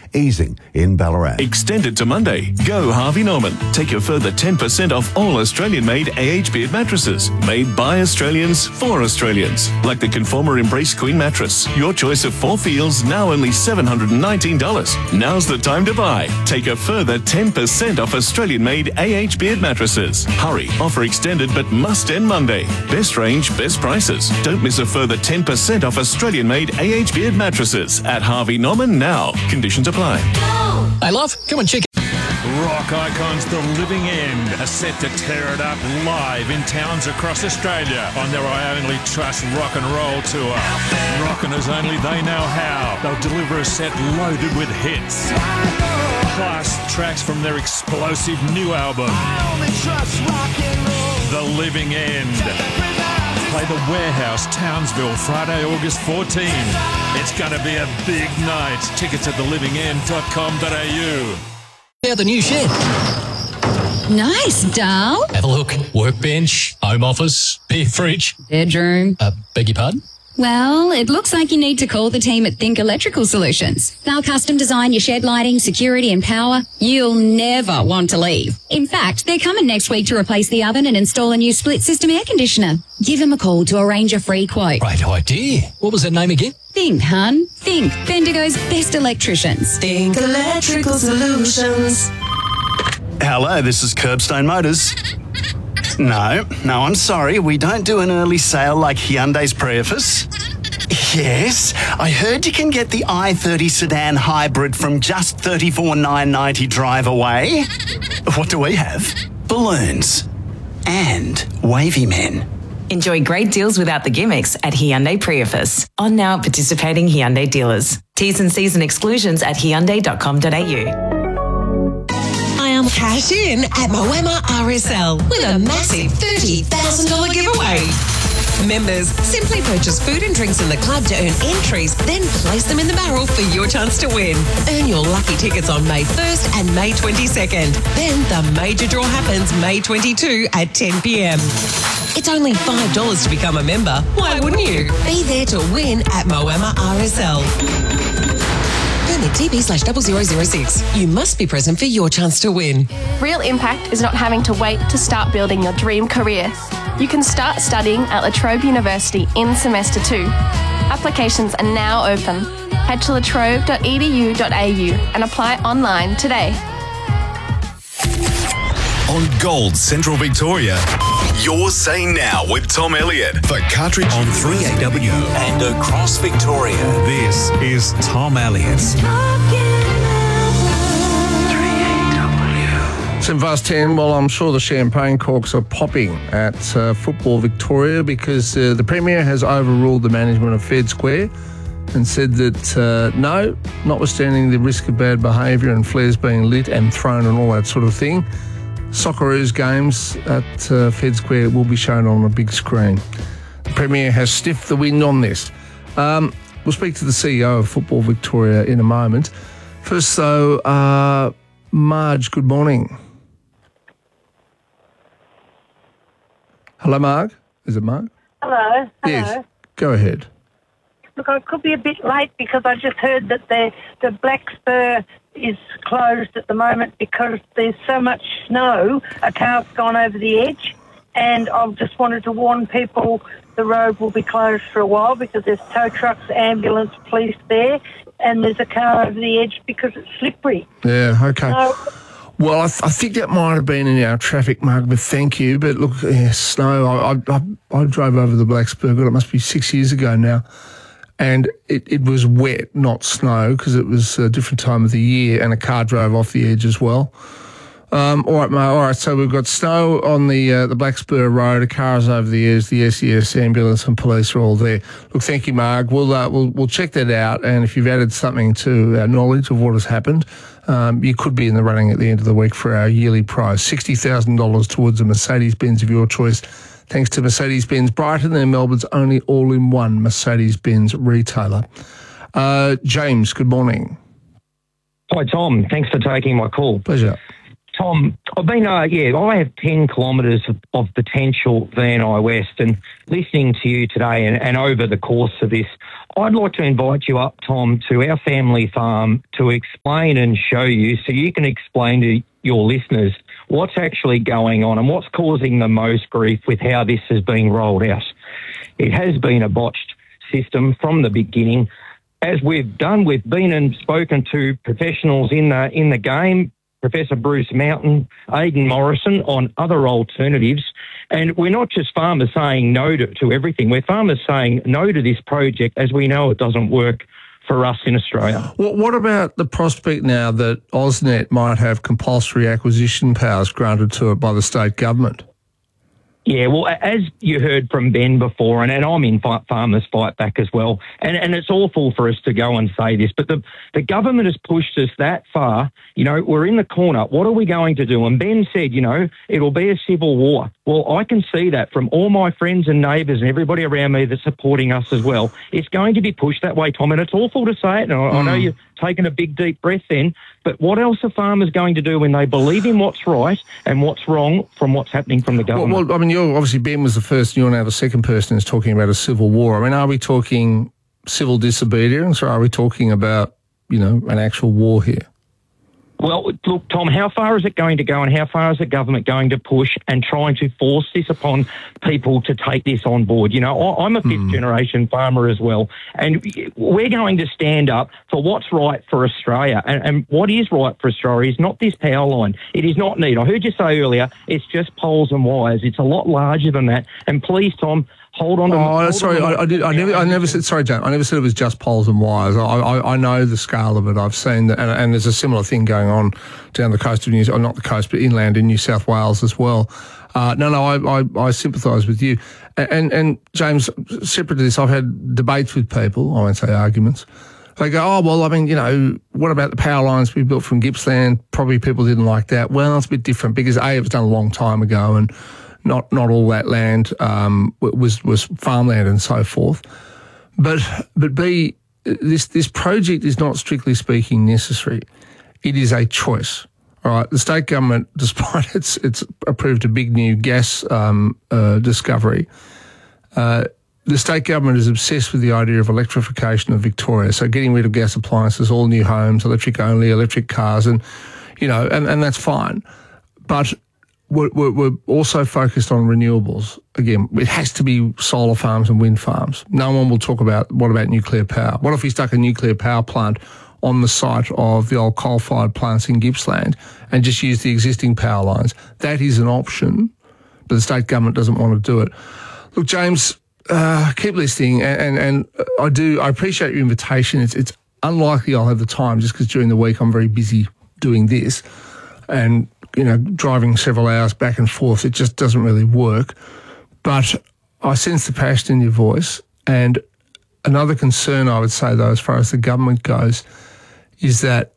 easing in Ballarat. Extended to Monday. Go Harvey Norman. Take a further 10% off all Australian-made AH Beard mattresses. Made by Australians for Australians. Like the Conformer Embrace Queen mattress. Your choice of 4 feels, now only $719. Now's the time to buy. Take a further 10% off Australian-made AH Beard mattresses. Hurry. Offer extended but must end Monday. Best range, best prices. Don't miss a further 10% off Australian-made AH Beard mattresses at Harvey Norman now. Conditions apply. Hey, love, come and check it. Rock icons The Living End are set to tear it up live in towns across Australia on their I Only Trust Rock and Roll tour. Rockin' as only they know how. They'll deliver a set loaded with hits. Plus tracks from their explosive new album, The Living End. Play the Warehouse, Townsville, Friday, August 14. It's going to be a big night. Tickets at thelivingend.com.au. Yeah, the new shed. Nice, Dal. Have a look. Workbench, home office, beer fridge. Bedroom. Beg your pardon? Well, it looks like you need to call the team at Think Electrical Solutions. They'll custom design your shed lighting, security and power. You'll never want to leave. In fact, they're coming next week to replace the oven and install a new split system air conditioner. Give them a call to arrange a free quote. Great idea. What was that name again? Think, hun. Think. Bendigo's best electricians. Think Electrical Solutions. Hello, this is Curbstone Motors. No, I'm sorry. We don't do an early sale like Hyundai's Prius. Yes, I heard you can get the i30 sedan hybrid from just $34,990 drive away. What do we have? Balloons. And wavy men. Enjoy great deals without the gimmicks at Hyundai Prius. On now at participating Hyundai dealers. T's and C's and exclusions at hyundai.com.au. Cash in at Moama RSL with a massive $30,000 giveaway. Members, simply purchase food and drinks in the club to earn entries, then place them in the barrel for your chance to win. Earn your lucky tickets on May 1st and May 22nd. Then the major draw happens May 22 at 10 p.m. It's only $5 to become a member. Why wouldn't you? Be there to win at Moama RSL. Permit TB/0006. You must be present for your chance to win. Real impact is not having to wait to start building your dream career. You can start studying at La Trobe University in semester 2. Applications are now open. Head to latrobe.edu.au and apply online today. On Gold Central Victoria, you're saying now with Tom Elliott for Cartridge on 3AW and across Victoria. This is Tom Elliott. 10:10. Well, I'm sure the champagne corks are popping at Football Victoria because the Premier has overruled the management of Fed Square and said that no, notwithstanding the risk of bad behaviour and flares being lit and thrown and all that sort of thing, Socceroos games at Fed Square will be shown on a big screen. The Premier has sniffed the wind on this. We'll speak to the CEO of Football Victoria in a moment. First, though, Marge, good morning. Hello, Marg. Is it Marg? Hello. Yes. Go ahead. Look, I could be a bit late because I just heard that the Black Spur is closed at the moment because there's so much snow. A car's gone over the edge, and I've just wanted to warn people the road will be closed for a while because there's tow trucks, ambulance, police there, and there's a car over the edge because it's slippery. Yeah, okay. Well, I think that might have been in our traffic, Mark, but thank you. But look, snow, I drove over the Black Spur, it must be 6 years ago now, and it was wet, not snow, because it was a different time of the year, and a car drove off the edge as well. All right, mate. All right, so we've got snow on the Black Spur Road, a car's over the edge, the SES, ambulance and police are all there. Look, thank you, Mark. We'll check that out, and if you've added something to our knowledge of what has happened, you could be in the running at the end of the week for our yearly prize, $60,000 towards a Mercedes-Benz of your choice, thanks to Mercedes-Benz Brighton and Melbourne's only all-in-one Mercedes-Benz retailer. James, good morning. Hi, Tom. Thanks for taking my call. Pleasure. Tom, I've been, I have 10 kilometres of potential VNI West, and listening to you today and over the course of this, I'd like to invite you up, Tom, to our family farm to explain and show you, so you can explain to your listeners what's actually going on and what's causing the most grief with how this is being rolled out. It has been a botched system from the beginning. As we've done, we've been and spoken to professionals in the game, Professor Bruce Mountain, Aidan Morrison, on other alternatives. And we're not just farmers saying no to everything. We're farmers saying no to this project as we know it doesn't work for us in Australia. Well, what about the prospect now that AusNet might have compulsory acquisition powers granted to it by the state government? Yeah, well, as you heard from Ben before, and I'm in Farmers Fight Back as well, and it's awful for us to go and say this, but the government has pushed us that far. You know, we're in the corner. What are we going to do? And Ben said, you know, it'll be a civil war. Well, I can see that from all my friends and neighbours and everybody around me that's supporting us as well. It's going to be pushed that way, Tom, and it's awful to say it, and I know you're taking a big, deep breath then, but what else are farmers going to do when they believe in what's right and what's wrong from what's happening from the government? Well, I mean, obviously Ben was the first, you're now the second person who's talking about a civil war. I mean, are we talking civil disobedience, or are we talking about, you know, an actual war here? Well, look, Tom, how far is it going to go and how far is the government going to push and trying to force this upon people to take this on board? You know, I'm a fifth-generation farmer as well, and we're going to stand up for what's right for Australia. And what is right for Australia is not this power line. It is not neat. I heard you say earlier, it's just poles and wires. It's a lot larger than that. And please, Tom, hold on to... I never said... Sorry, James. I never said it was just poles and wires. I know the scale of it. I've seen that, and there's a similar thing going on down the coast of not the coast, but inland in New South Wales as well. I sympathise with you. And James, separate to this, I've had debates with people, I won't say arguments. They go, oh, well, I mean, you know, what about the power lines we built from Gippsland? Probably people didn't like that. Well, it's a bit different because A, it was done a long time ago, and not all that land was farmland and so forth. But B, this project is not strictly speaking necessary. It is a choice. All right, the state government, despite it's approved a big new gas discovery, the state government is obsessed with the idea of electrification of Victoria. So getting rid of gas appliances, all new homes, electric only, electric cars, and you know, and that's fine. But we're also focused on renewables. Again, it has to be solar farms and wind farms. No one will talk about what about nuclear power. What if we stuck a nuclear power plant on the site of the old coal-fired plants in Gippsland and just use the existing power lines? That is an option, but the state government doesn't want to do it. Look, James, keep listening, and I appreciate your invitation. It's unlikely I'll have the time just because during the week I'm very busy doing this, and you know, driving several hours back and forth, it just doesn't really work. But I sense the passion in your voice. And another concern I would say, though, as far as the government goes, is that,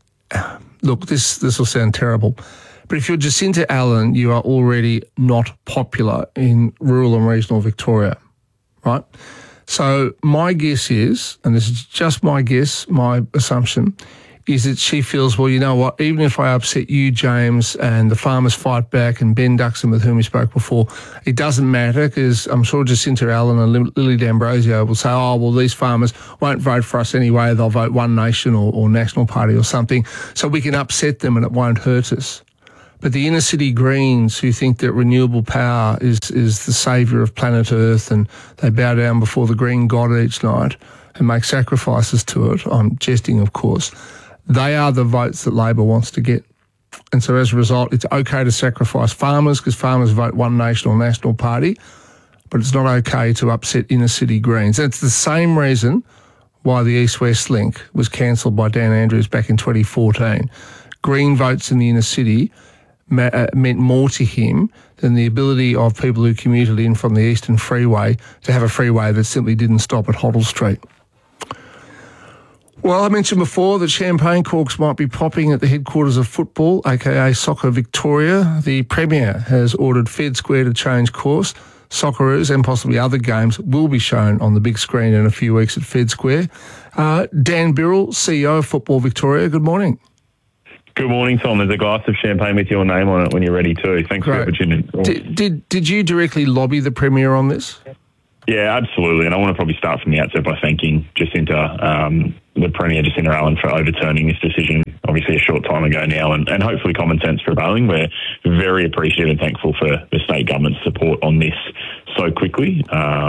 look, this will sound terrible, but if you're Jacinta Allen, you are already not popular in rural and regional Victoria, right? So my guess is, and this is just my guess, my assumption, is that she feels, well, you know what, even if I upset you, James, and the Farmers Fight Back and Ben Duxon, with whom we spoke before, it doesn't matter, because I'm sure Jacinta Allen and Lily D'Ambrosio will say, oh, well, these farmers won't vote for us anyway. They'll vote One Nation or National Party or something, so we can upset them and it won't hurt us. But the inner city Greens, who think that renewable power is the saviour of planet Earth, and they bow down before the green god each night and make sacrifices to it, I'm jesting, of course, they are the votes that Labor wants to get. And so as a result, it's okay to sacrifice farmers because farmers vote One Nation or National Party, but it's not okay to upset inner city Greens. And it's the same reason why the East-West link was cancelled by Dan Andrews back in 2014. Green votes in the inner city meant more to him than the ability of people who commuted in from the Eastern Freeway to have a freeway that simply didn't stop at Hoddle Street. Well, I mentioned before that champagne corks might be popping at the headquarters of football, aka Soccer Victoria. The Premier has ordered Fed Square to change course. Socceroos and possibly other games will be shown on the big screen in a few weeks at Fed Square. Dan Birrell, CEO of Football Victoria, good morning. Good morning, Tom. There's a glass of champagne with your name on it when you're ready too. Thanks for the opportunity. Did you directly lobby the Premier on this? Yeah, absolutely. And I want to probably start from the outset by thanking Jacinta, the Premier Jacinta Allen, for overturning this decision, obviously a short time ago now, and hopefully common sense prevailing. We're very appreciative and thankful for the state government's support on this so quickly.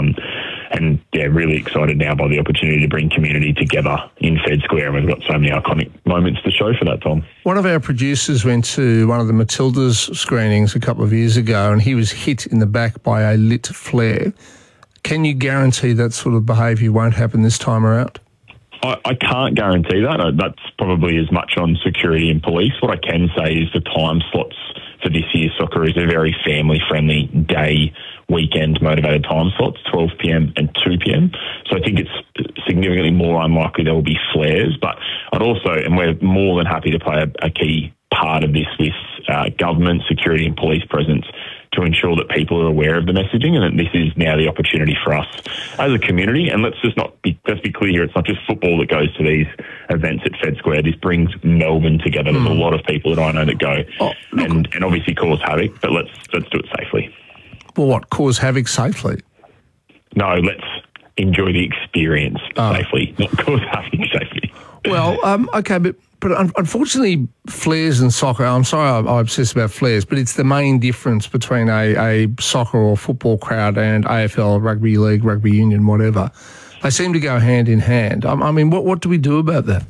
And really excited now by the opportunity to bring community together in Fed Square. And we've got so many iconic moments to show for that, Tom. One of our producers went to one of the Matildas screenings a couple of years ago, and he was hit in the back by a lit flare. Can you guarantee that sort of behaviour won't happen this time around? I can't guarantee that. That's probably as much on security and police. What I can say is the time slots for this year's soccer is a very family-friendly day, weekend motivated time slots, 12 p.m. and 2 p.m. So I think it's significantly more unlikely there will be flares. But I'd also, and we're more than happy to play a key part of this with government, security and police presence to ensure that people are aware of the messaging, and that this is now the opportunity for us as a community. And let's be clear here, it's not just football that goes to these events at Fed Square. This brings Melbourne together. There's a lot of people that I know that go and obviously cause havoc, but let's do it safely. Well, what, cause havoc safely? No, let's enjoy the experience safely, not cause havoc safely. Well, okay, but unfortunately, flares and soccer, I'm sorry I obsess about flares, but it's the main difference between a soccer or football crowd and AFL, rugby league, rugby union, whatever. They seem to go hand in hand. I mean, what do we do about that?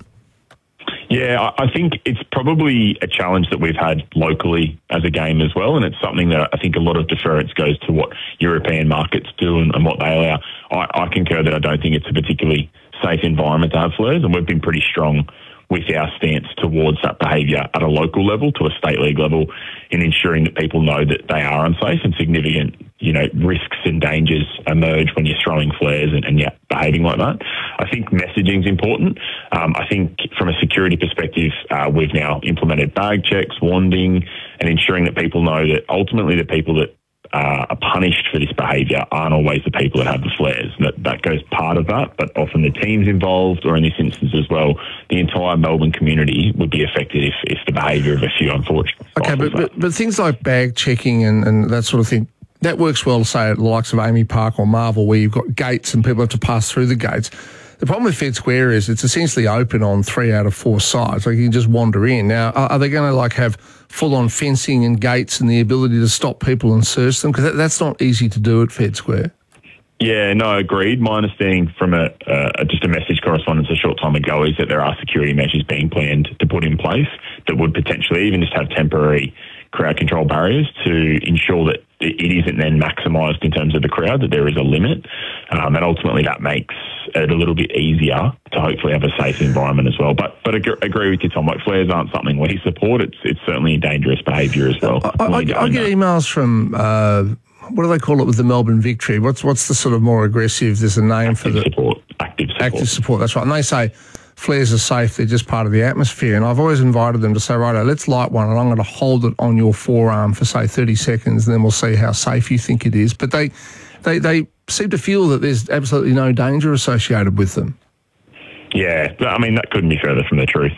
Yeah, I think it's probably a challenge that we've had locally as a game as well, and it's something that I think a lot of deference goes to what European markets do and what they allow. I concur that I don't think it's a particularly safe environment to have flares, and we've been pretty strong with our stance towards that behaviour at a local level to a state league level in ensuring that people know that they are unsafe and significant, risks and dangers emerge when you're throwing flares and you're behaving like that. I think messaging is important. I think from a security perspective, we've now implemented bag checks, wanding, and ensuring that people know that ultimately the people that are punished for this behaviour aren't always the people that have the flares. That goes part of that, but often the teams involved, or in this instance as well, the entire Melbourne community would be affected if the behaviour of a few unfortunately. Okay, but things like bag checking and that sort of thing, that works well, say, at the likes of Amy Park or Marvel, where you've got gates and people have to pass through the gates. The problem with Fed Square is it's essentially open on 3 out of 4 sides. Like, you can just wander in. Now, are they going to have full-on fencing and gates and the ability to stop people and search them? Because that's not easy to do at Fed Square. Yeah, no, agreed. My understanding from just a message correspondence a short time ago is that there are security measures being planned to put in place that would potentially even just have temporary crowd control barriers to ensure that it isn't then maximised in terms of the crowd, that there is a limit. And ultimately that makes it a little bit easier to hopefully have a safe environment as well. But agree with you, Tom, flares aren't something we support. It's certainly a dangerous behaviour as well. I get emails from, what do they call it with the Melbourne Victory? What's the sort of more aggressive, there's a name for the... Active support, that's right. And they say flares are safe, they're just part of the atmosphere. And I've always invited them to say, righto, let's light one and I'm going to hold it on your forearm for, say, 30 seconds and then we'll see how safe you think it is. But they seem to feel that there's absolutely no danger associated with them. Yeah, I mean, that couldn't be further from the truth.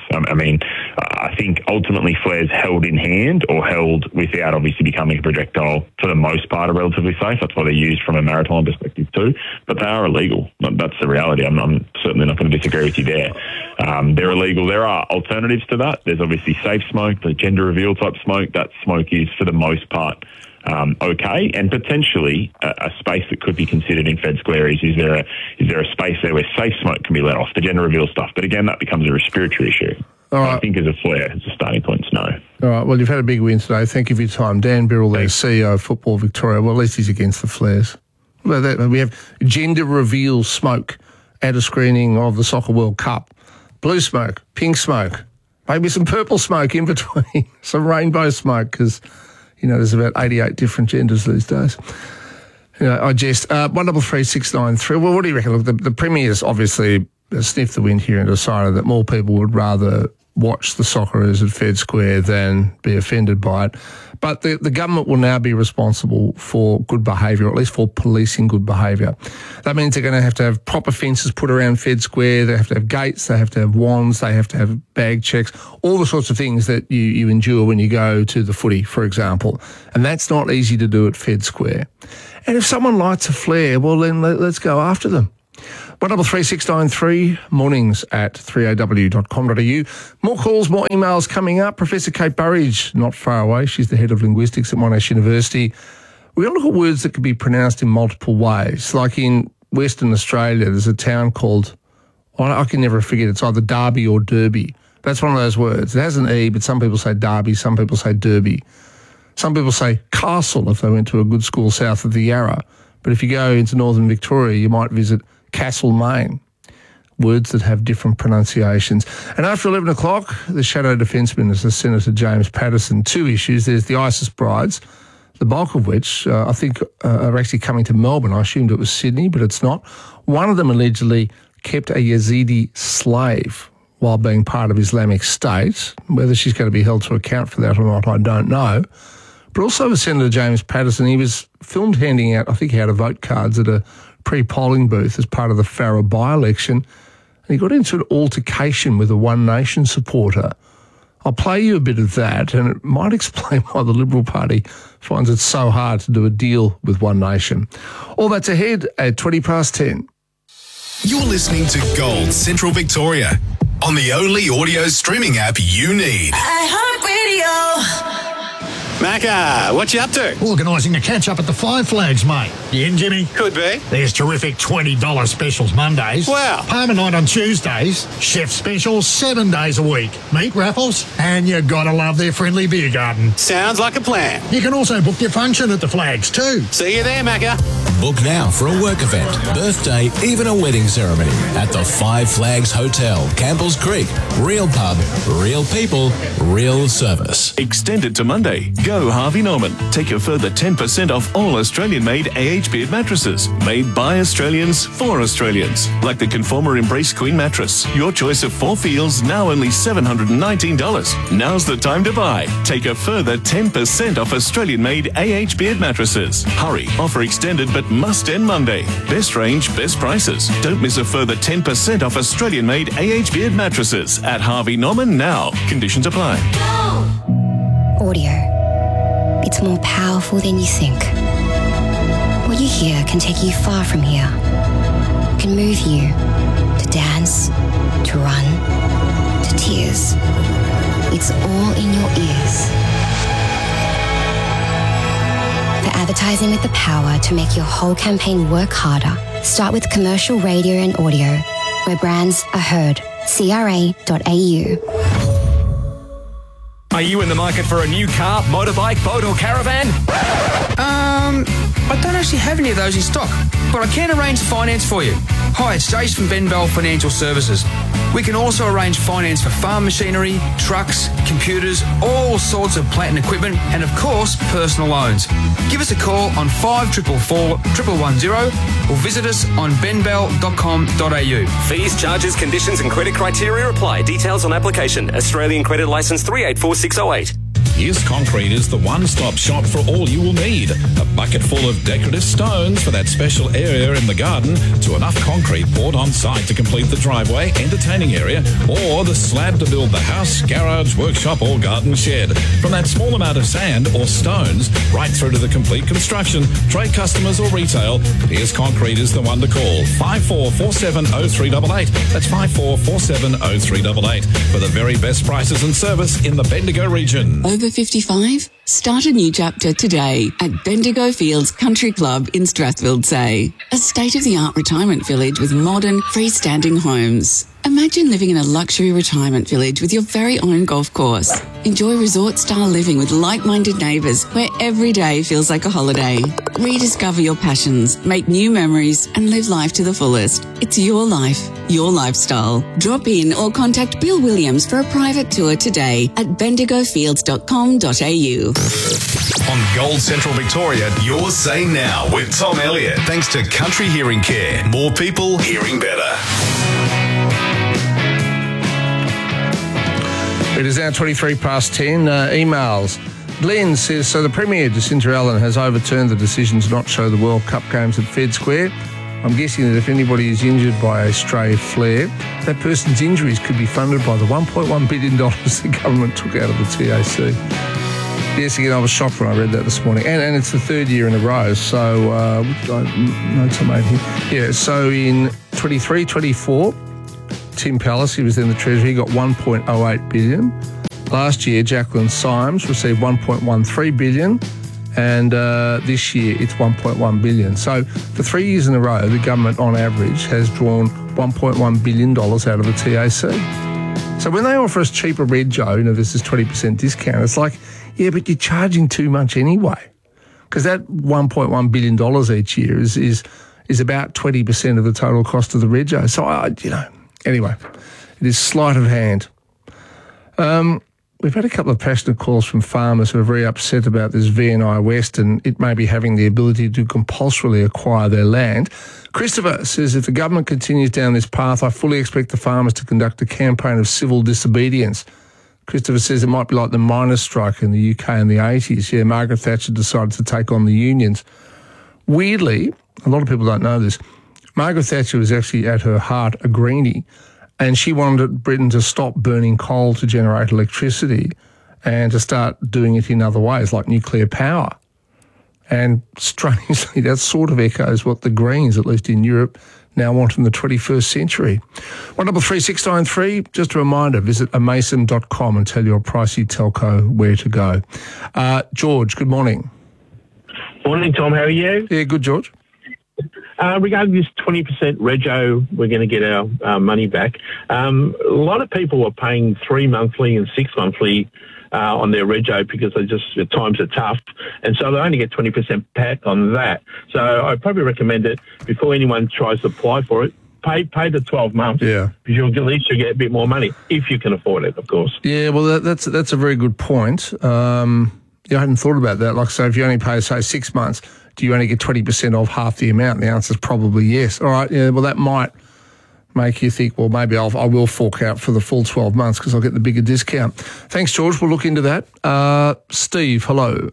I think ultimately flares held in hand or held without obviously becoming a projectile, for the most part, are relatively safe. That's why they're used from a maritime perspective too. But they are illegal. That's the reality. I'm certainly not going to disagree with you there. They're illegal. There are alternatives to that. There's obviously safe smoke, the gender reveal type smoke. That smoke is, for the most part, okay, and potentially a space that could be considered in Fed Square is there a space there where safe smoke can be let off, the gender reveal stuff. But again, that becomes a respiratory issue. All right. I think as a flare, as a starting point, no. All right, well, you've had a big win today. Thank you for your time. Dan Birrell, there, CEO of Football Victoria. Well, at least he's against the flares. Well, we have gender reveal smoke at a screening of the Soccer World Cup. Blue smoke, pink smoke, maybe some purple smoke in between, some rainbow smoke, because... there's about 88 different genders these days. I jest. 133693. Well, what do you reckon? Look, the Premier's obviously sniffed the wind here and decided that more people would rather watch the Socceroos at Fed Square than be offended by it. But the government will now be responsible for good behaviour, or at least for policing good behaviour. That means they're going to have proper fences put around Fed Square. They have to have gates. They have to have wands. They have to have bag checks, all the sorts of things that you endure when you go to the footy, for example. And that's not easy to do at Fed Square. And if someone lights a flare, well, then let's go after them. 133693, mornings at 3aw.com.au. More calls, more emails coming up. Professor Kate Burridge, not far away. She's the head of linguistics at Monash University. We're going to look at words that can be pronounced in multiple ways. Like in Western Australia, there's a town called, I can never forget, it's either Derby or Derby. That's one of those words. It has an E, but some people say Derby, some people say Derby. Some people say Castle if they went to a good school south of the Yarra. But if you go into northern Victoria, you might visit Castlemaine. Words that have different pronunciations. And after 11 o'clock, the Shadow Defence Minister, Senator James Patterson, 2 issues. There's the ISIS brides, the bulk of which I think are actually coming to Melbourne. I assumed it was Sydney, but it's not. One of them allegedly kept a Yazidi slave while being part of Islamic State. Whether she's going to be held to account for that or not, I don't know. But also with Senator James Patterson, he was filmed handing out, I think he had vote cards at a pre-polling booth as part of the Farrer by-election, and he got into an altercation with a One Nation supporter. I'll play you a bit of that, and it might explain why the Liberal Party finds it so hard to do a deal with One Nation. All that's ahead at 10:20. You're listening to Gold Central Victoria on the only audio streaming app you need. iHeartRadio. Macca, what you up to? Organising a catch-up at the Five Flags, mate. You in, Jimmy? Could be. There's terrific $20 specials Mondays. Wow. Parma night on Tuesdays. Chef specials 7 days a week. Meat raffles. And you gotta love their friendly beer garden. Sounds like a plan. You can also book your function at the Flags too. See you there, Macca. Book now for a work event, birthday, even a wedding ceremony at the Five Flags Hotel, Campbell's Creek. Real pub, real people, real service. Extended to Monday. Go Harvey Norman. Take a further 10% off all Australian-made Beard mattresses. Made by Australians for Australians. Like the Conformer Embrace Queen mattress. Your choice of 4 feels, now only $719. Now's the time to buy. Take a further 10% off Australian-made Beard mattresses. Hurry. Offer extended but must end Monday. Best range, best prices. Don't miss a further 10% off Australian-made Beard mattresses at Harvey Norman now. Conditions apply. Audio. It's more powerful than you think. What you hear can take you far from here. It can move you to dance, to run, to tears. It's all in your ears. For advertising with the power to make your whole campaign work harder, start with commercial radio and audio, where brands are heard. CRA.au. Are you in the market for a new car, motorbike, boat or caravan? I don't actually have any of those in stock, but I can arrange finance for you. Hi, it's Jace from Ben Bell Financial Services. We can also arrange finance for farm machinery, trucks, computers, all sorts of plant and equipment, and of course, personal loans. Give us a call on 5444 110 or visit us on benbell.com.au. Fees, charges, conditions and credit criteria apply. Details on application. Australian Credit Licence 384608. Here's Concrete is the one-stop shop for all you will need. A bucket full of decorative stones for that special area in the garden, to enough concrete poured on site to complete the driveway, entertaining area, or the slab to build the house, garage, workshop or garden shed. From that small amount of sand or stones right through to the complete construction, trade customers or retail, Here's Concrete is the one to call. 54470388. That's 54470388 for the very best prices and service in the Bendigo region. Over 55? Start a new chapter today at Bendigo Fields Country Club in Strathfield Say. A state-of-the-art retirement village with modern, freestanding homes. Imagine living in a luxury retirement village with your very own golf course. Enjoy resort-style living with like-minded neighbours where every day feels like a holiday. Rediscover your passions, make new memories and live life to the fullest. It's your life, your lifestyle. Drop in or contact Bill Williams for a private tour today at bendigofields.com.au. On Gold Central Victoria, Your Say Now with Tom Elliott. Thanks to Country Hearing Care. More people hearing better. It is now 23 past 10. Emails. Glenn says, so the Premier, Jacinta Allen, has overturned the decision to not show the World Cup games at Fed Square. I'm guessing that if anybody is injured by a stray flare, that person's injuries could be funded by the $1.1 billion the government took out of the TAC. Yes, again, I was shocked when I read that this morning. And it's the third year in a row, so notes I made here. Yeah, so in 23-24, Tim Pallas, he was then the Treasurer, he got $1.08 billion. Last year, Jacqueline Symes received $1.13 billion, and this year it's $1.1 billion. So for 3 years in a row, the government, on average, has drawn $1.1 billion out of the TAC. So when they offer us cheaper rego, this is 20% discount, it's like, yeah, but you're charging too much anyway, because that $1.1 billion each year is about 20% of the total cost of the rego. So, anyway, it is sleight of hand. We've had a couple of passionate calls from farmers who are very upset about this VNI West and it may be having the ability to compulsorily acquire their land. Christopher says, if the government continues down this path, I fully expect the farmers to conduct a campaign of civil disobedience. Christopher says it might be like the miners' strike in the UK in the 80s. Yeah, Margaret Thatcher decided to take on the unions. Weirdly, a lot of people don't know this, Margaret Thatcher was actually at her heart a greenie, and she wanted Britain to stop burning coal to generate electricity and to start doing it in other ways, like nuclear power. And strangely, that sort of echoes what the Greens, at least in Europe, now want in the 21st century. 133693, just a reminder, visit amason.com and tell your pricey telco where to go. George, good morning. Morning, Tom. How are you? Yeah, good, George. Regarding this 20% rego, we're going to get our money back. A lot of people are paying 3 monthly and 6 monthly on their rego because they just, at times are tough, and so they only get 20% back on that. So I'd probably recommend it before anyone tries to apply for it. Pay the 12 months. Yeah, because at least you get a bit more money if you can afford it, of course. Yeah, well, that's a very good point. I hadn't thought about that. Like, so if you only pay, say, 6 months, do you only get 20% off half the amount? The answer is probably yes. All right, yeah, well, that might make you think, well, maybe I will fork out for the full 12 months because I'll get the bigger discount. Thanks, George. We'll look into that. Steve, hello.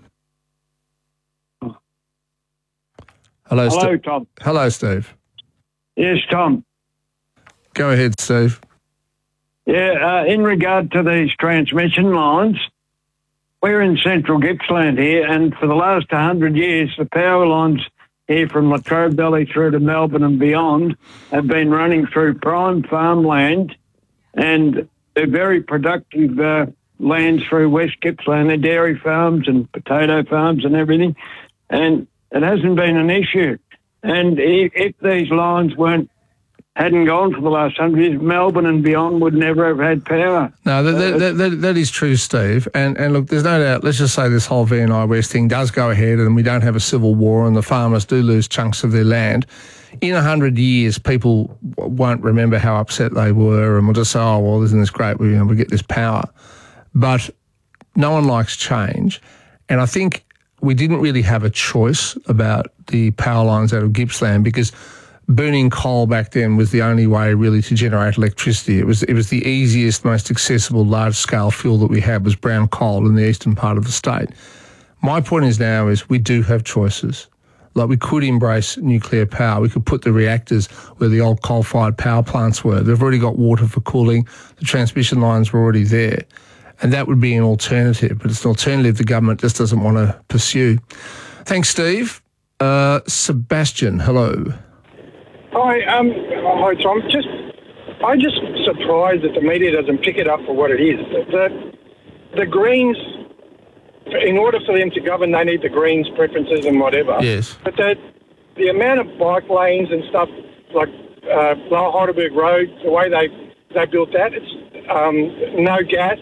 Hello, Tom. Hello, Steve. Yes, Tom. Go ahead, Steve. Yeah, in regard to these transmission lines, we're in central Gippsland here, and for the last 100 years, the power lines here from Latrobe Valley through to Melbourne and beyond have been running through prime farmland, and they're very productive lands through West Gippsland. They're dairy farms and potato farms and everything, and it hasn't been an issue. And if these lines hadn't gone for the last 100 years, Melbourne and beyond would never have had power. No, that is true, Steve. And look, there's no doubt, let's just say this whole VNI West thing does go ahead and we don't have a civil war and the farmers do lose chunks of their land. In 100 years, people won't remember how upset they were and will just say, oh, well, isn't this great? We get this power. But no one likes change. And I think we didn't really have a choice about the power lines out of Gippsland because burning coal back then was the only way really to generate electricity. It was the easiest, most accessible, large-scale fuel that we had was brown coal in the eastern part of the state. My point is we do have choices. Like, we could embrace nuclear power. We could put the reactors where the old coal-fired power plants were. They've already got water for cooling. The transmission lines were already there. And that would be an alternative, but it's an alternative the government just doesn't want to pursue. Thanks, Steve. Sebastian, hello. Hi, Tom. I'm just surprised that the media doesn't pick it up for what it is. The Greens, in order for them to govern, they need the Greens' preferences and whatever. Yes. But the amount of bike lanes and stuff like Lower Heidelberg Road, the way they built that, it's no gas,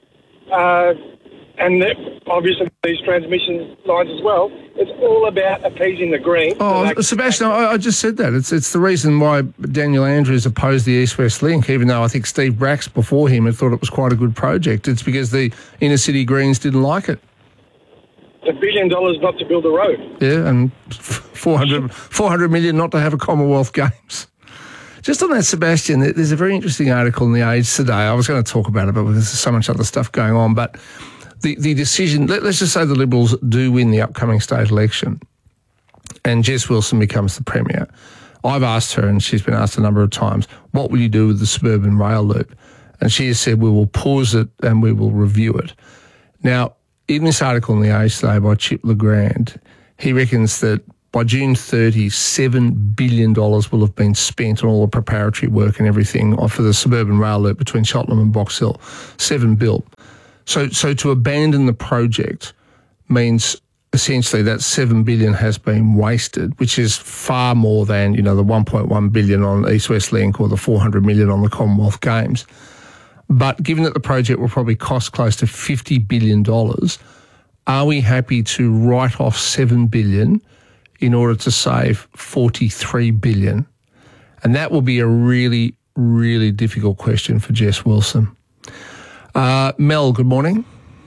and obviously these transmission lines as well. It's all about appeasing the Greens. Oh, Sebastian, I just said that. It's the reason why Daniel Andrews opposed the East-West Link, even though I think Steve Bracks before him had thought it was quite a good project. It's because the inner-city Greens didn't like it. $1 billion not to build a road. Yeah, and $400 million not to have a Commonwealth Games. Just on that, Sebastian, there's a very interesting article in The Age today. I was going to talk about it, but there's so much other stuff going on. But the decision, let's just say the Liberals do win the upcoming state election and Jess Wilson becomes the Premier. I've asked her, and she's been asked a number of times, what will you do with the suburban rail loop? And she has said, we will pause it and we will review it. Now, in this article in The Age today by Chip Legrand, he reckons that by June 30, $7 billion will have been spent on all the preparatory work and everything for the suburban rail loop between Cheltenham and Box Hill. $7 billion. So to abandon the project means essentially that $7 billion has been wasted, which is far more than, the $1.1 billion on East-West Link or the $400 million on the Commonwealth Games. But given that the project will probably cost close to $50 billion, are we happy to write off $7 billion in order to save $43 billion? And that will be a really, really difficult question for Jess Wilson. Mel, good morning.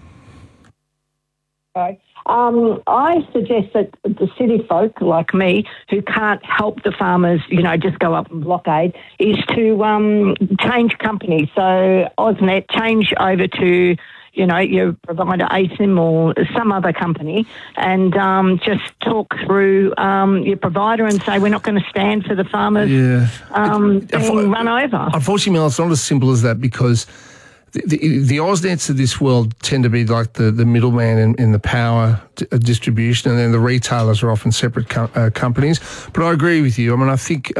Hi. I suggest that the city folk like me who can't help the farmers, just go up and blockade, is to change companies. So AusNet, change over to, your provider ASIM or some other company and just talk through your provider and say we're not going to stand for the farmers being run over. Unfortunately, Mel, it's not as simple as that because the AusNets of this world tend to be like the middleman in the power distribution, and then the retailers are often separate companies. But I agree with you. I mean, I think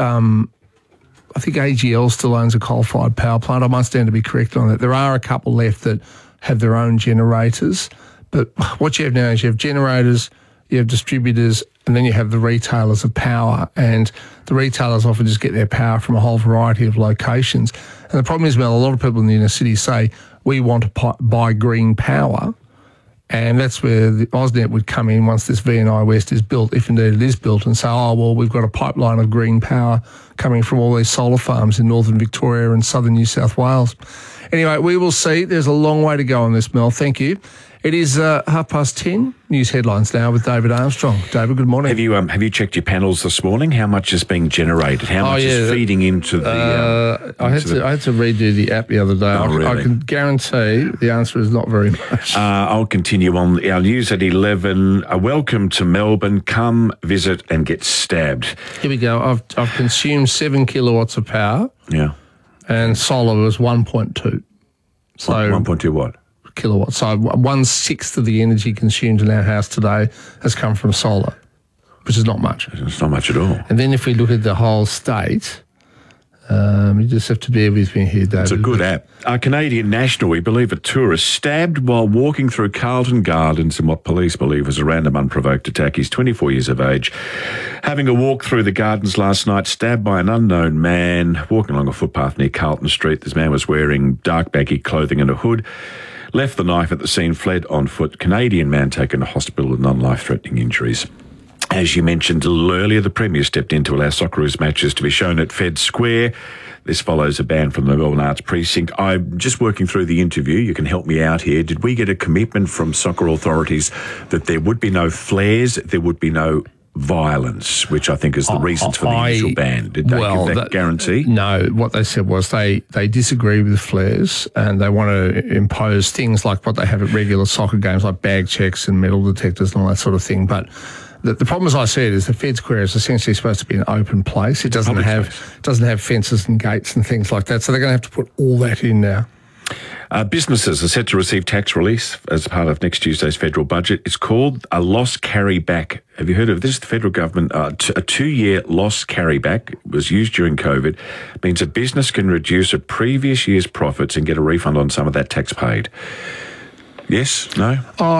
AGL still owns a coal-fired power plant. I might stand to be correct on that. There are a couple left that have their own generators, but what you have now is you have generators, you have distributors, and then you have the retailers of power, and the retailers often just get their power from a whole variety of locations. And the problem is, Mel, a lot of people in the inner city say, we want to buy green power, and that's where the AusNet would come in once this VNI West is built, if indeed it is built, and say, we've got a pipeline of green power coming from all these solar farms in northern Victoria and southern New South Wales. Anyway, we will see. There's a long way to go on this, Mel. Thank you. It is 10:30. News headlines now with David Armstrong. David, good morning. Have you checked your panels this morning? How much is being generated? How much is feeding into the? I had to redo the app the other day. Really? I can guarantee the answer is not very much. I'll continue on our news at 11. Welcome to Melbourne. Come visit and get stabbed. Here we go. I've consumed 7 kilowatts of power. Yeah. And solar was 1.2. So 1.2 what? Kilowatts. So 1/6 of the energy consumed in our house today has come from solar, which is not much. It's not much at all. And then if we look at the whole state, you just have to bear with me here, David. It's a good app. A Canadian national, we believe a tourist, stabbed while walking through Carlton Gardens in what police believe was a random unprovoked attack. He's 24 years of age. Having a walk through the gardens last night, stabbed by an unknown man walking along a footpath near Carlton Street. This man was wearing dark baggy clothing and a hood. Left the knife at the scene, fled on foot. Canadian man taken to hospital with non-life-threatening injuries. As you mentioned a little earlier, the Premier stepped in to allow Socceroos matches to be shown at Fed Square. This follows a ban from the Melbourne Arts Precinct. I'm just working through the interview. You can help me out here. Did we get a commitment from soccer authorities that there would be no flares, there would be no violence, which I think is the reasons for the initial ban? Did they give that guarantee? No. What they said was they disagree with flares and they want to impose things like what they have at regular soccer games, like bag checks and metal detectors and all that sort of thing. But the problem, as I said, is the Fed Square is essentially supposed to be an open place. It doesn't have fences and gates and things like that. So they're going to have to put all that in now. Businesses are set to receive tax relief as part of next Tuesday's federal budget. It's called a loss carryback. Have you heard of this? The federal government, a 2-year loss carryback was used during COVID. It means a business can reduce a previous year's profits and get a refund on some of that tax paid. Yes? No?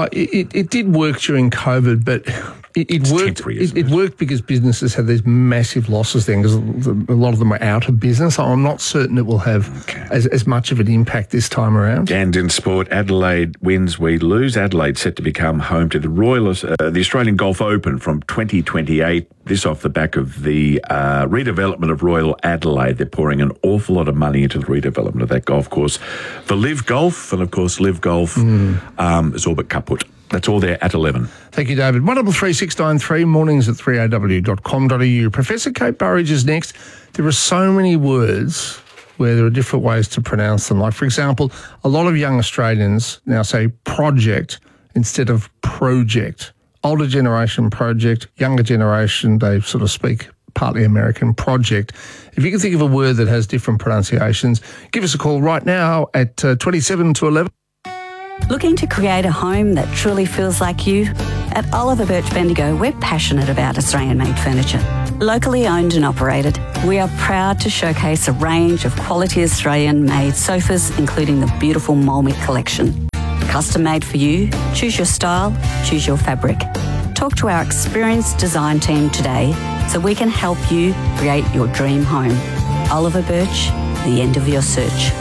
It did work during COVID, but it worked. It worked because businesses had these massive losses then, because a lot of them were out of business. I'm not certain it will have as much of an impact this time around. And in sport, Adelaide wins, we lose. Adelaide set to become home to the Australian Golf Open from 2028. This off the back of the redevelopment of Royal Adelaide. They're pouring an awful lot of money into the redevelopment of that golf course for Live Golf, and of course Live Golf is all but kaput. That's all there at 11. Thank you, David. 133693, mornings at 3aw.com.au. Professor Kate Burridge is next. There are so many words where there are different ways to pronounce them. Like, for example, a lot of young Australians now say project instead of project. Older generation, project. Younger generation, they sort of speak partly American, project. If you can think of a word that has different pronunciations, give us a call right now at 27 to 11. Looking to create a home that truly feels like you? At Oliver Birch Bendigo, we're passionate about Australian-made furniture. Locally owned and operated, we are proud to showcase a range of quality Australian-made sofas, including the beautiful Molmit collection. Custom made for you, choose your style, choose your fabric. Talk to our experienced design team today so we can help you create your dream home. Oliver Birch, the end of your search.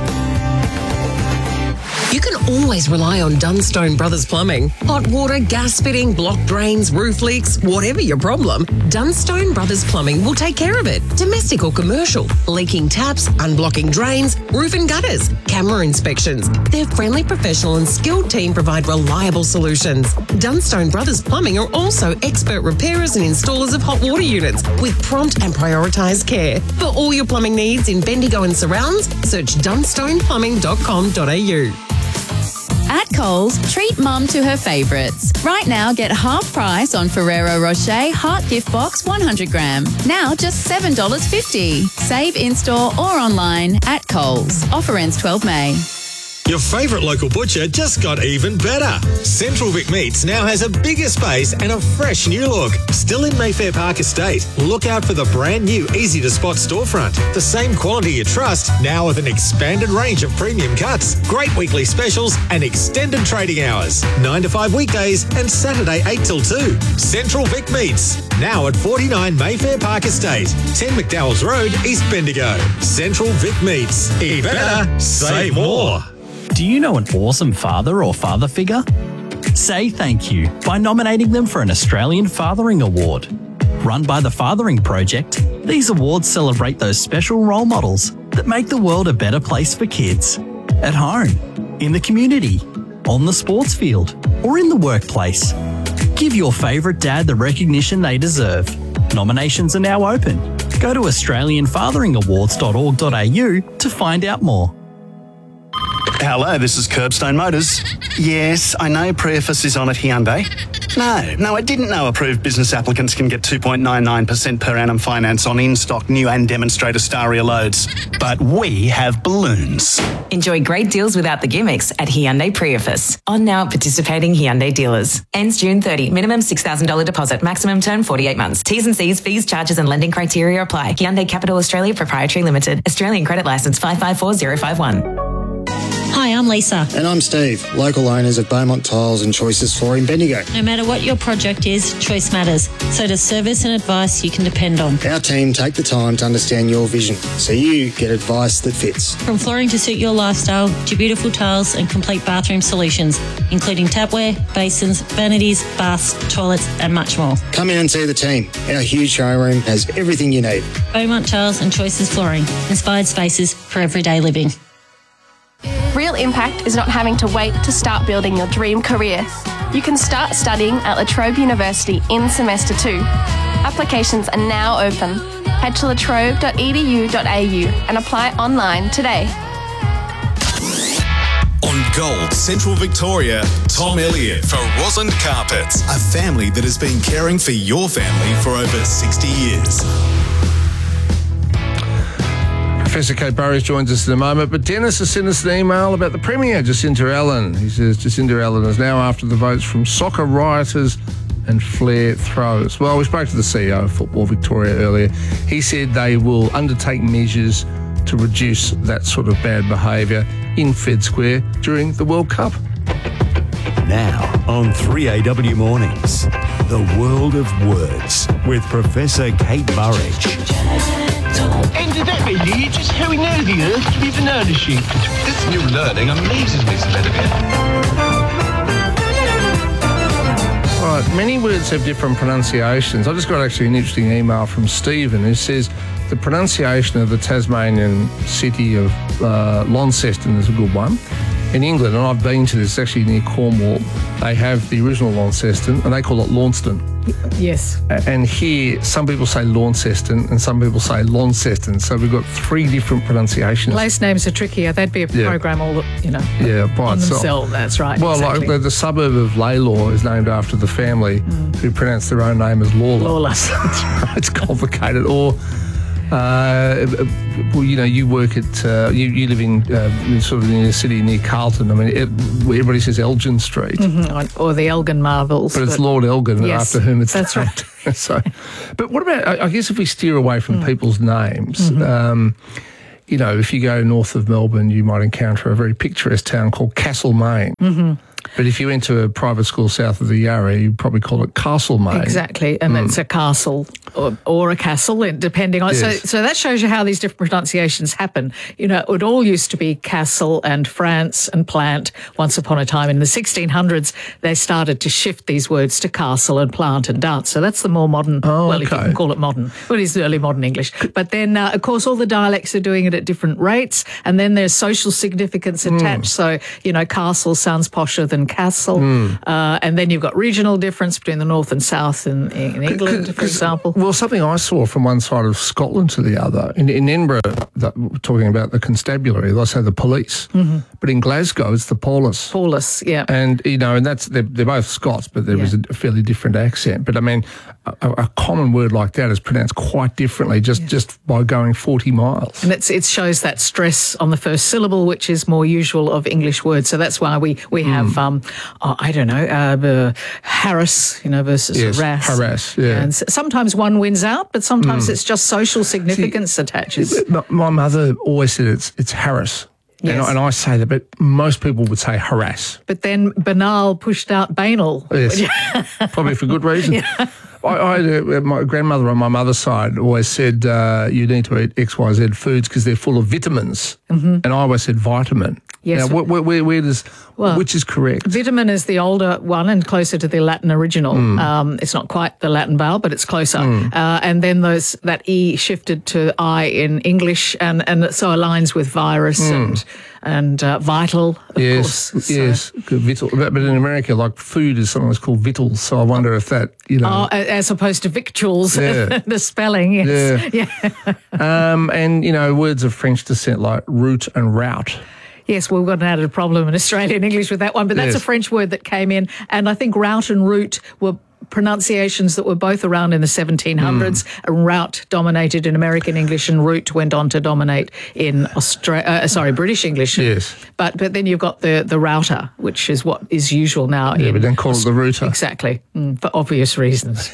You can always rely on Dunstone Brothers Plumbing. Hot water, gas fitting, block drains, roof leaks, whatever your problem, Dunstone Brothers Plumbing will take care of it. Domestic or commercial, leaking taps, unblocking drains, roof and gutters, camera inspections. Their friendly, professional and skilled team provide reliable solutions. Dunstone Brothers Plumbing are also expert repairers and installers of hot water units with prompt and prioritised care. For all your plumbing needs in Bendigo and surrounds, search dunstoneplumbing.com.au. At Coles, treat Mum to her favourites. Right now, get half price on Ferrero Rocher Heart Gift Box 100 gram. Now just $7.50. Save in-store or online at Coles. Offer ends 12 May. Your favourite local butcher just got even better. Central Vic Meats now has a bigger space and a fresh new look. Still in Mayfair Park Estate. Look out for the brand new easy-to-spot storefront. The same quality you trust, now with an expanded range of premium cuts, great weekly specials and extended trading hours. 9 to 5 weekdays and Saturday 8 till 2. Central Vic Meats, now at 49 Mayfair Park Estate, 10 McDowell's Road, East Bendigo. Central Vic Meats. Eat better, save more. Do you know an awesome father or father figure? Say thank you by nominating them for an Australian Fathering Award. Run by the Fathering Project, these awards celebrate those special role models that make the world a better place for kids. At home, in the community, on the sports field, or in the workplace. Give your favourite dad the recognition they deserve. Nominations are now open. Go to australianfatheringawards.org.au to find out more. Hello, this is Curbstone Motors. Yes, I know Preface is on at Hyundai. No, I didn't know approved business applicants can get 2.99% per annum finance on in-stock new and demonstrator Staria loads. But we have balloons. Enjoy great deals without the gimmicks at Hyundai Preface. On now at participating Hyundai dealers. Ends June 30. Minimum $6,000 deposit. Maximum term 48 months. T's and C's, fees, charges and lending criteria apply. Hyundai Capital Australia Proprietary Limited. Australian Credit Licence 554051. Hi, I'm Lisa. And I'm Steve, local owners of Beaumont Tiles and Choices Flooring Bendigo. No matter what your project is, choice matters. So does service and advice you can depend on. Our team take the time to understand your vision, so you get advice that fits. From flooring to suit your lifestyle, to beautiful tiles and complete bathroom solutions, including tapware, basins, vanities, baths, toilets and much more. Come in and see the team. Our huge showroom has everything you need. Beaumont Tiles and Choices Flooring. Inspired spaces for everyday living. Real impact is not having to wait to start building your dream career. You can start studying at La Trobe University in semester 2. Applications are now open. Head to latrobe.edu.au and apply online today. On Gold Central Victoria, Tom Elliott for Rosalind Carpets, a family that has been caring for your family for over 60 years. Professor Kate Burridge joins us in a moment, but Dennis has sent us an email about the Premier, Jacinda Allen. He says Jacinda Allen is now after the votes from soccer rioters and flare throwers. Well, we spoke to the CEO of Football Victoria earlier. He said they will undertake measures to reduce that sort of bad behaviour in Fed Square during the World Cup. Now on 3AW Mornings, the world of words with Professor Kate Burridge. And did that mean just how we know the Earth to be banana shaped? This new learning amazes me, Sledivia. Right, many words have different pronunciations. I just got actually an interesting email from Stephen who says the pronunciation of the Tasmanian city of Launceston is a good one. In England, and I've been to this, actually near Cornwall, they have the original Launceston, and they call it Launceston. Yes. And here, some people say Launceston, and some people say Launceston. So we've got 3 different pronunciations. Place names are trickier. That'd be a program all, by on themselves. That's right. Well, exactly. like the suburb of Laylaw is named after the family who pronounce their own name as Lawler. It's complicated. Or, you work at, you live in sort of in a city near Carlton. I mean, everybody says Elgin Street. Mm-hmm. Or the Elgin Marvels. But it's Lord Elgin after whom it's That's named. right. So, but what about, I guess if we steer away from people's names, if you go north of Melbourne, you might encounter a very picturesque town called Castlemaine. Mm-hmm. But if you went to a private school south of the Yarra, you'd probably call it Castlemaine. Exactly, and it's a castle or a castle, depending on. Yes. So that shows you how these different pronunciations happen. It all used to be castle and France and plant once upon a time. In the 1600s, they started to shift these words to castle and plant and dance. So that's the more modern, if you can call it modern. Well, it is early modern English. But then, of course, all the dialects are doing it at different rates, and then there's social significance attached. So, castle sounds posher than castle. And then you've got regional difference between the north and south in England, for example. Well, something I saw from one side of Scotland to the other, in Edinburgh, talking about the constabulary, they say the police. But in Glasgow, it's the polis. Polis, yeah. And, and that's, they're both Scots, but there was a fairly different accent. But I mean, a common word like that is pronounced quite differently just by going 40 miles. And it shows that stress on the first syllable, which is more usual of English words. So that's why we have, harass, versus harass. Harass, yeah. And sometimes one wins out, but sometimes it's just social significance attaches. My mother always said it's harass. Yes. And I say that, but most people would say harass. But then banal pushed out banal. Yes, probably for good reason. My grandmother on my mother's side always said you need to eat XYZ foods because they're full of vitamins. And I always said vitamin. Yes. Now, where does, which is correct? Vitamin is the older one and closer to the Latin original. It's not quite the Latin vowel, but it's closer. And then that E shifted to I in English, and so aligns with virus and vital, of course. Yes, vital. But in America, like food is sometimes called victuals, so I wonder if that, as opposed to victuals, the spelling, yes. Yeah. And, words of French descent like root and route. Yes, well, we've got an added problem in Australian English with that one, but that's a French word that came in, and I think route and root were pronunciations that were both around in the 1700s. And route dominated in American English, and root went on to dominate in British English. Yes. But then you've got the router, which is what is usual now. Yeah, but then call it the router. Exactly, for obvious reasons.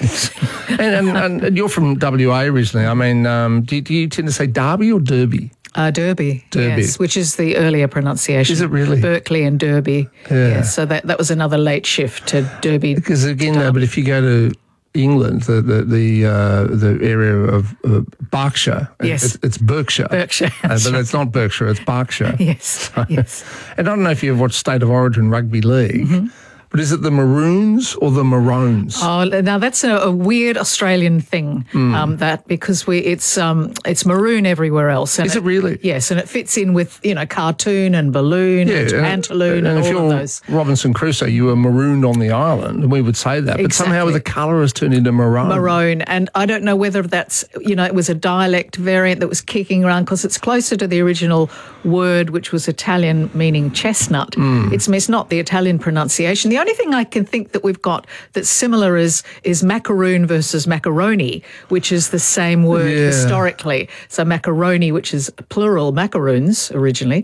and you're from WA originally. I mean, do you tend to say Derby or Derby? Derby, yes, which is the earlier pronunciation. Is it really? Berkeley and Derby. Yeah. Yes, so that was another late shift to Derby. Because again, but if you go to England, the area of Berkshire, it's Berkshire. Berkshire, but it's not Berkshire, it's Berkshire. Yes, yes. And I don't know if you've watched State of Origin Rugby League. But is it the Maroons or the Maroons? Oh, now that's a weird Australian thing. That because it's maroon everywhere else. And is it really? Yes, and it fits in with cartoon and balloon and pantaloon and all of those. Robinson Crusoe, you were marooned on the island, and we would say that. But somehow the colour has turned into maroon. Maroon, and I don't know whether that's it was a dialect variant that was kicking around because it's closer to the original word, which was Italian meaning chestnut. It's not the Italian pronunciation. The only thing I can think that we've got that's similar is macaroon versus macaroni, which is the same word historically. So macaroni, which is plural, macaroons originally.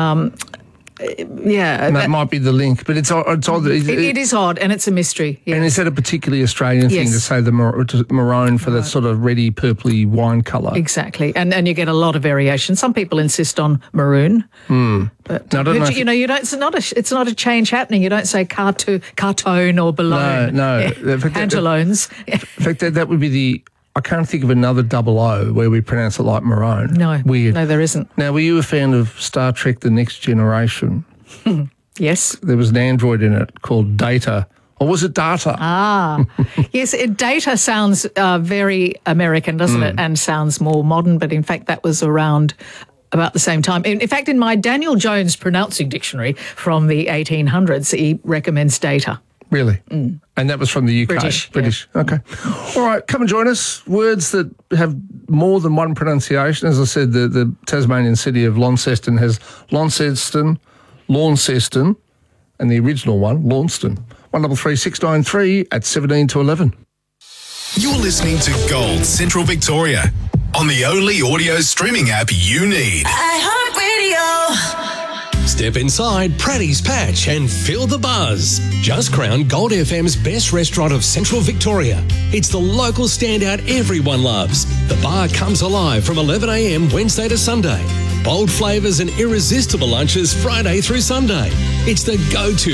That might be the link, but it's odd. It is odd, and it's a mystery. Yes. And is that a particularly Australian thing to say the maroon for that sort of reddy, purpley wine colour? Exactly, and you get a lot of variation. Some people insist on maroon, but now, you don't. It's not a change happening. You don't say cartone or balloon. No. Pantaloons. In fact, that would be I can't think of another double O where we pronounce it like maroon. No. Weird. No, there isn't. Now, were you a fan of Star Trek The Next Generation? Yes. There was an android in it called Data. Or was it Data? Yes, Data sounds very American, doesn't it? And sounds more modern, but in fact that was around about the same time. In fact, in my Daniel Jones pronouncing dictionary from the 1800s, he recommends data. Really? And that was from the UK? British. Yeah. Okay. All right, come and join us. Words that have more than one pronunciation. As I said, the Tasmanian city of Launceston has Launceston, and the original one, Launceston. 133 693 at 17 to 11. You're listening to Gold Central Victoria on the only audio streaming app you need. iHeartRadio. Step inside Praddy's Patch and feel the buzz. Just crowned Gold FM's best restaurant of Central Victoria. It's the local standout everyone loves. The bar comes alive from 11 a.m. Wednesday to Sunday. Bold flavours and irresistible lunches Friday through Sunday. It's the go-to